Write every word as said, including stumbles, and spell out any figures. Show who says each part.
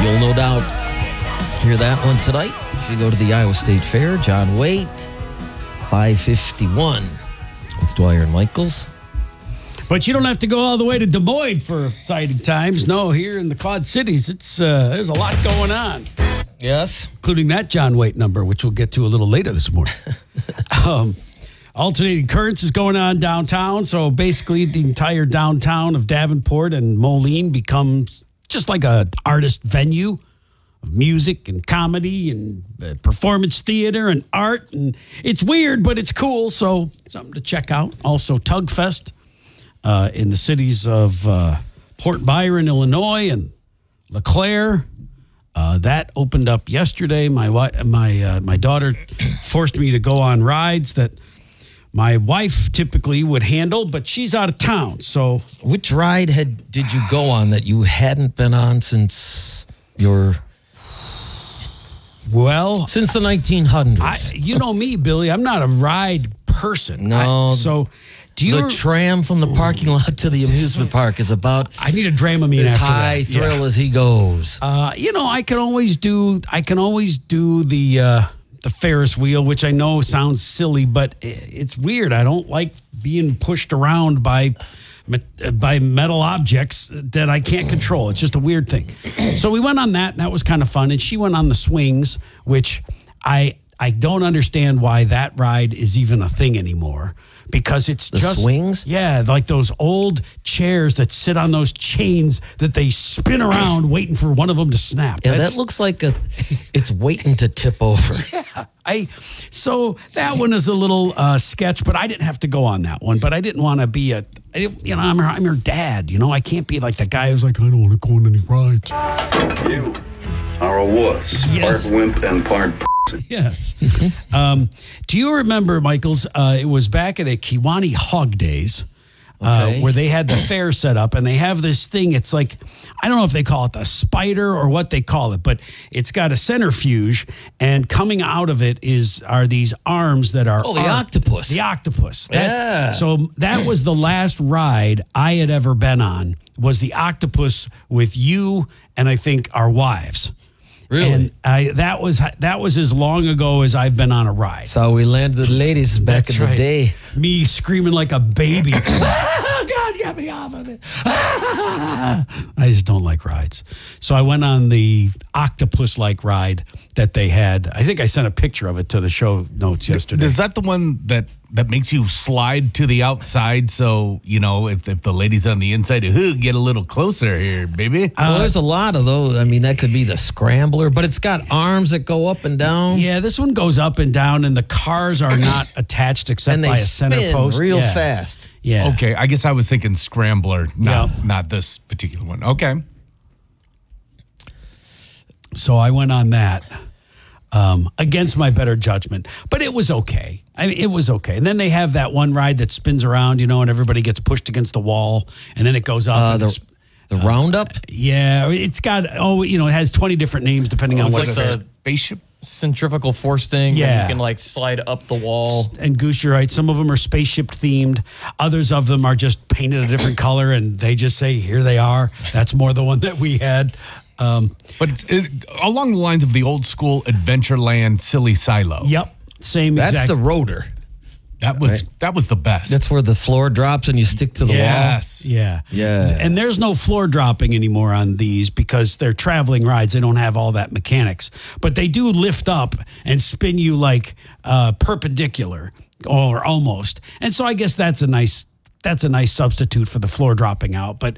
Speaker 1: You'll no doubt hear that one tonight if you go to the Iowa State Fair. John Waite, five fifty-one with Dwyer and Michaels.
Speaker 2: But you don't have to go all the way to Des Moines for exciting times. No, here in the Quad Cities, it's uh, there's a lot going on.
Speaker 1: Yes.
Speaker 2: Including that John Waite number, which we'll get to a little later this morning. um, alternating currents is going on downtown. So basically the entire downtown of Davenport and Moline becomes just like a artist venue of music and comedy and uh, performance theater and art. And it's weird, but it's cool. So something to check out. Also Tugfest uh, in the cities of uh, Port Byron, Illinois and LeClaire. Uh, that opened up yesterday. My wi- my uh, my daughter forced me to go on rides that my wife typically would handle, but she's out of town. So,
Speaker 1: which ride had did you go on that you hadn't been on since your
Speaker 2: well
Speaker 1: since the nineteen hundreds?
Speaker 2: I, you know me, Billy. I'm not a ride person.
Speaker 1: No.
Speaker 2: I, so. Do you
Speaker 1: the tram from the parking lot to the amusement park is about
Speaker 2: I need a Dramamine
Speaker 1: as
Speaker 2: after
Speaker 1: high
Speaker 2: that.
Speaker 1: thrill
Speaker 2: Yeah.
Speaker 1: as he goes.
Speaker 2: Uh, you know, I can always do I can always do the uh, the Ferris wheel, which I know sounds silly, but it's weird. I don't like being pushed around by by metal objects that I can't control. It's just a weird thing. So we went on that, and that was kind of fun. And she went on the swings, which I I don't understand why that ride is even a thing anymore. Because it's
Speaker 1: the
Speaker 2: just
Speaker 1: swings?
Speaker 2: Yeah, like those old chairs that sit on those chains that they spin around waiting for one of them to snap.
Speaker 1: Yeah,
Speaker 2: That's,
Speaker 1: that looks like a it's waiting to tip over.
Speaker 2: Yeah, I so that one is a little uh, sketch, but I didn't have to go on that one. But I didn't want to be a, I didn't, you know, I'm her, I'm her dad. You know, I can't be like the guy who's like, I don't want to go on any rides.
Speaker 3: You are a wuss,
Speaker 2: Yes.
Speaker 3: part wimp and part.
Speaker 2: Yes. um, do you remember, Michaels? Uh, it was back at a Kiwani Hog Days uh,
Speaker 1: Okay.
Speaker 2: where they had the fair set up, and they have this thing. It's like, I don't know if they call it the spider or what they call it, but it's got a centrifuge, and coming out of it is are these arms that are
Speaker 1: Oh, the
Speaker 2: arc-
Speaker 1: octopus.
Speaker 2: The octopus. That-
Speaker 1: Yeah.
Speaker 2: So that was the last ride I had ever been on. Was the octopus with you and I think our wives.
Speaker 1: Really?
Speaker 2: And I, that was that was as long ago as I've been on a ride.
Speaker 1: That's how we landed the ladies back
Speaker 2: That's
Speaker 1: in the
Speaker 2: right.
Speaker 1: day.
Speaker 2: Me screaming like a baby. Oh, God, get me off of it. I just don't like rides. So I went on the octopus-like ride that they had. I think I sent a picture of it to the show notes yesterday.
Speaker 4: Is that the one that, that makes you slide to the outside? So, you know, if, if the lady's on the inside, ooh, get a little closer here, baby.
Speaker 1: well, there's a lot of those. I mean, that could be the scrambler, but it's got arms that go up and down.
Speaker 2: Yeah, this one goes up and down, and the cars are not attached except
Speaker 1: And they
Speaker 2: by a center
Speaker 1: spin
Speaker 2: post.
Speaker 1: real
Speaker 2: Yeah.
Speaker 1: fast.
Speaker 2: Yeah.
Speaker 4: Okay, I guess I was thinking scrambler, not,
Speaker 2: Yeah.
Speaker 4: not this particular one. Okay.
Speaker 2: So I went on that um, against my better judgment, but it was okay. I mean, it was okay. And then they have that one ride that spins around, you know, and everybody gets pushed against the wall, and then it goes up.
Speaker 1: Uh,
Speaker 2: and
Speaker 1: the
Speaker 2: it's-
Speaker 1: the roundup.
Speaker 2: yeah, it's got oh, you know, it has twenty different names depending on
Speaker 5: it's
Speaker 2: what
Speaker 5: like
Speaker 2: it's.
Speaker 5: the-
Speaker 4: Spaceship?
Speaker 5: Centrifugal force thing. where
Speaker 2: Yeah.
Speaker 5: You can like slide up the wall.
Speaker 2: And Goose, you're right. Some of them are spaceship themed. Others of them are just painted a different color, and they just say, "Here they are." That's more the one that we had. Um,
Speaker 4: But it's, it's along the lines of the old school Adventureland Silly Silo.
Speaker 2: yep, same.
Speaker 1: That's
Speaker 2: exact.
Speaker 1: the rotor.
Speaker 4: That was that was the best.
Speaker 1: That's where the floor drops and you stick to the wall.
Speaker 4: yes.
Speaker 2: Yeah.
Speaker 1: Yeah.
Speaker 2: And there's no floor dropping anymore on these because they're traveling rides. They don't have all that mechanics. But they do lift up and spin you like uh, perpendicular or almost. And so I guess that's a nice that's a nice substitute for the floor dropping out. But